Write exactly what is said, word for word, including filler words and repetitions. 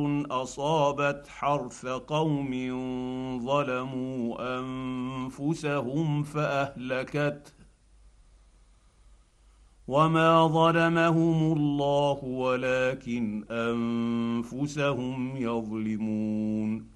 اصابت حرث قوم ظلموا انفسهم فاهلكته وما ظلمهم الله ولكن انفسهم يظلمون